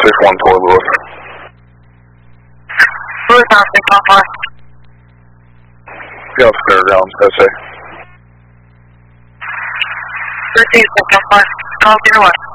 61 toward Lewis. Lewis on 615. Go Fairgrounds, SA. 13 615. Call 01.